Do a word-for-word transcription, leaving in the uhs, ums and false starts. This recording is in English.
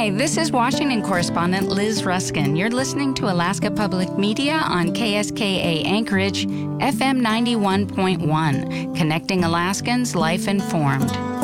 Hi, this is Washington correspondent Liz Ruskin. You're listening to Alaska Public Media on K S K A Anchorage, F M ninety-one point one, connecting Alaskans life informed.